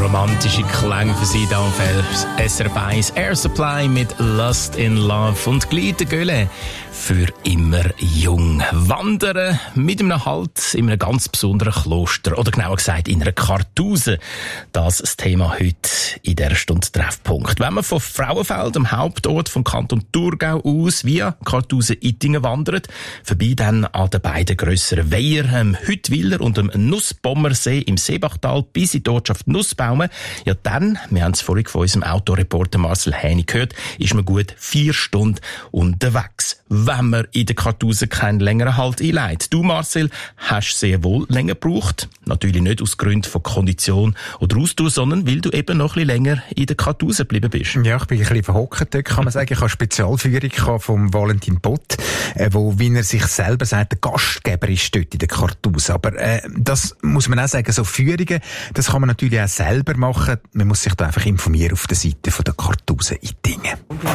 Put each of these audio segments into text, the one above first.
romantische Klänge für Sie da auf SRF 1 Air Supply mit Lust in Love und gleich der Gölle für immer jung. Wandern mit einem Halt in einem ganz besonderen Kloster oder genauer gesagt in einer Kartuse. Das ist das Thema heute in dieser Stunde Treffpunkt. Wenn man von Frauenfeld, dem Hauptort vom Kanton Thurgau aus, via Kartuse-Ittingen wandert, vorbei dann an den beiden grösseren Weihern, Hüttwiller und dem Nussbommersee im Seebachtal bis in die Ortschaft Nussbaumen, ja dann, wir haben es vorhin von unserem Autoreporter Marcel Häni gehört, ist man gut 4 Stunden unterwegs, wenn man in der Kartuse keinen längeren Halt einlegt. Du, Marcel, hast sehr wohl länger gebraucht. Natürlich nicht aus Gründen von Kondition oder Ausdauer, sondern weil du eben noch ein bisschen länger in der Kartuse geblieben bist. Ja, ich bin ein bisschen verhockt dort, kann man sagen. Ich habe Spezialführung vom Valentin Bott, wo, wie er sich selber sagt, der Gastgeber ist dort in der Kartuse. Aber das muss man auch sagen, so Führungen, das kann man natürlich auch selber machen. Man muss sich da einfach informieren auf der Seite von der Kartuse-Ittingen.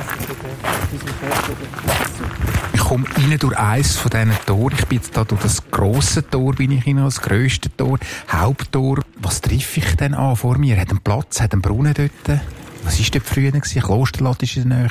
Ich komme rein durch eines von diesen Toren. Ich bin jetzt da durch das grosse Tor, bin ich hinein, das grösste Tor, Haupttor. Was treffe ich denn an vor mir? Hat einen Platz, hat einen Brunnen dort? Was war dort früher? Ein Klosterlatt ist in der Nähe.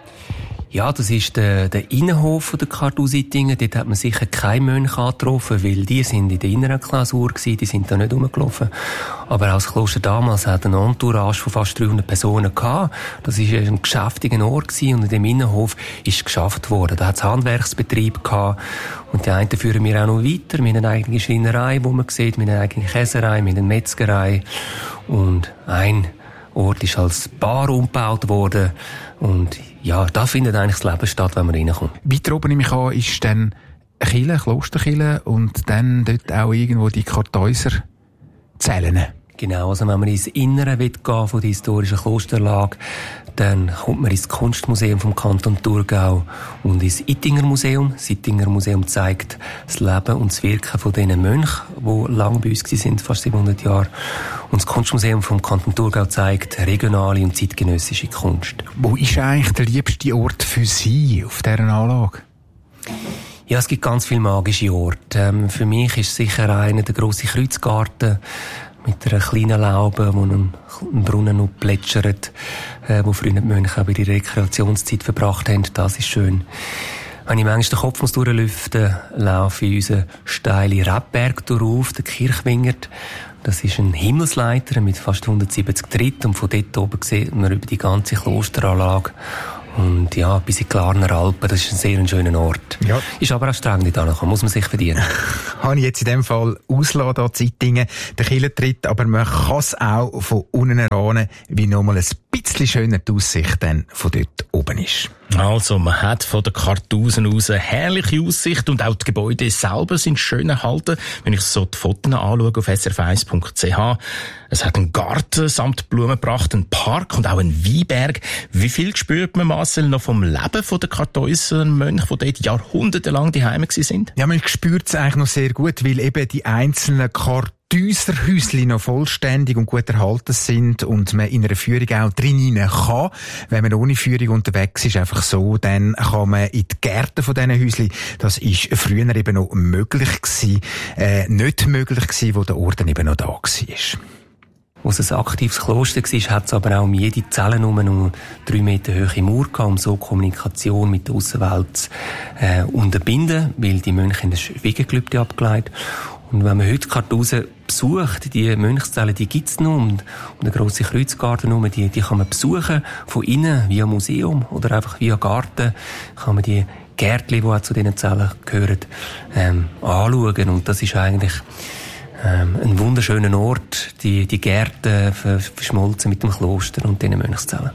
Ja, das ist der Innenhof der Kartuse-Ittingen. Dort hat man sicher keine Mönche angetroffen, weil die sind in der inneren Klausur gewesen, die sind da nicht rumgelaufen. Aber auch das Kloster damals hat eine Entourage von fast 300 Personen gehabt. Das war ein geschäftiger Ort gewesen und in dem Innenhof ist geschafft worden. Da hat es Handwerksbetrieb gehabt. Und die einen führen wir auch noch weiter. Wir haben eine eigene Schreinerei, wo man sieht, wir haben eine eigene Käserei, wir haben eine Metzgerei. Und ein Ort ist als Bar umgebaut worden. Und ja, da findet eigentlich das Leben statt, wenn man reinkommt. Weiter oben, nehme ich an, ist dann eine Klosterkirche und dann dort auch irgendwo die Kartäuser Zellen. Genau, also wenn man ins Innere gehen von der historischen Klosterlage, dann kommt man ins Kunstmuseum vom Kanton Thurgau und ins Ittinger Museum. Das Ittinger Museum zeigt das Leben und das Wirken von diesen Mönchen, die lange bei uns sind, fast 700 Jahre. Und das Kunstmuseum vom Kanton Thurgau zeigt regionale und zeitgenössische Kunst. Wo ist eigentlich der liebste Ort für Sie auf dieser Anlage? Ja, es gibt ganz viele magische Orte. Für mich ist sicher einer der grosse Kreuzgarten, mit einer kleinen Laube, wo ein Brunnen noch plätschert, wo früher die Mönche auch ihre Rekreationszeit verbracht haben. Das ist schön. Wenn ich manchmal den Kopf durchlüften muss, laufe ich unseren steilen Rebberg auf, den Kirchwingert. Das ist ein Himmelsleiter mit fast 170 Tritten und von dort oben sieht man über die ganze Klosteranlage. Und ja, bis in die Glarner Alpen, das ist ein sehr schöner Ort. Ja. Ist aber auch streng nicht angekommen, muss man sich verdienen. Habe ich jetzt in dem Fall auslassen, da Ittingen, den Kirchentritt, aber man kann es auch von unten erahnen, wie nochmal ein bisschen schöner die Aussicht dann von dort oben ist. Also, man hat von der Kartusen aus eine herrliche Aussicht und auch die Gebäude selber sind schön erhalten. Wenn ich so die Fotos anschaue auf srf1.ch, es hat einen Garten samt Blumenpracht, einen Park und auch einen Weinberg. Wie viel spürt man, Marcel, noch vom Leben von der Kartäusermönche, die dort jahrhundertelang daheim sind? Ja, man spürt es eigentlich noch sehr gut, weil eben die einzelnen Kartäuserhäuschen noch vollständig und gut erhalten sind und man in einer Führung auch drin kann. Wenn man ohne Führung unterwegs ist, einfach so, dann kann man in die Gärten von diesen Häuschen, das ist früher eben noch möglich gewesen, nicht möglich gewesen, wo der Orden eben noch da war. Wo es ein aktives Kloster war, hat es aber auch um jede Zelle nur 3 Meter hohe Mauer gehabt, um so Kommunikation mit der Aussenwelt zu unterbinden, weil die Mönche ein Schwiegergelübde abgelegt. Und wenn man heute Kartuse besucht, die Mönchszellen, die gibt's noch, und den grossen Kreuzgarten rum, die kann man besuchen, von innen, via Museum oder einfach via Garten, kann man die Gärtchen, die auch zu diesen Zellen gehören, anschauen. Und das ist eigentlich ein wunderschöner Ort, die Gärten verschmolzen mit dem Kloster und den Mönchszellen.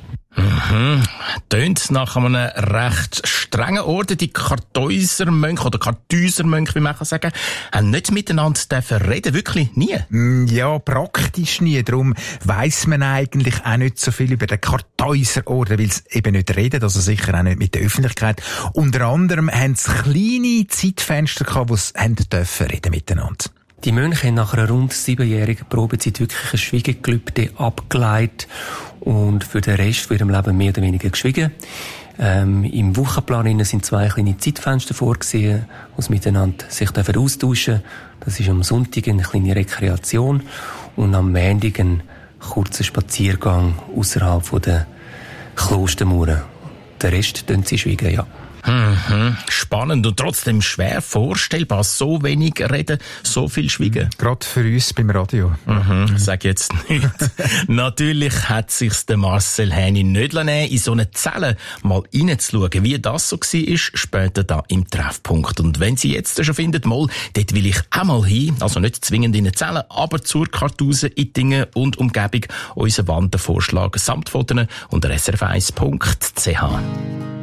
Tönt nach einem recht strengen Ort. Die Kartäusermönche oder Kartäusermönche, wie man kann sagen, haben nicht miteinander reden, wirklich nie. Ja, praktisch nie. Darum weiss man eigentlich auch nicht so viel über den Kartäuserorden, weil sie eben nicht reden, also sicher auch nicht mit der Öffentlichkeit. Unter anderem haben sie kleine Zeitfenster gehabt, wo sie reden miteinander. Die Mönche haben nach einer rund 7-jährigen Probezeit wirklich ein Schwiegergelübde abgeleitet und für den Rest von ihrem Leben mehr oder weniger geschwiegen. Im Wochenplan sind 2 kleine Zeitfenster vorgesehen, wo sie miteinander sich austauschen dürfen. Das ist am Sonntag eine kleine Rekreation und am Montag ein kurzen Spaziergang außerhalb der Klostermauern. Den Rest tun sie schweigen, ja. Spannend und trotzdem schwer vorstellbar. So wenig reden, so viel schweigen. Gerade für uns beim Radio. Sag jetzt nichts. Natürlich hat sich's der Marcel Häni nicht nehmen, in so eine Zelle mal reinzuschauen. Wie das so war, später da im Treffpunkt. Und wenn Sie jetzt schon finden, mal, dort will ich auch mal hin, also nicht zwingend in eine Zelle, aber zur Kartuse, Ittingen und Umgebung, unser Wandervorschlag samt Fotos unter srf1.ch.